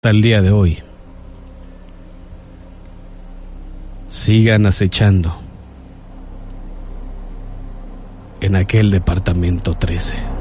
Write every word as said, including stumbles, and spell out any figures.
hasta el día de hoy sigan acechando en aquel departamento trece.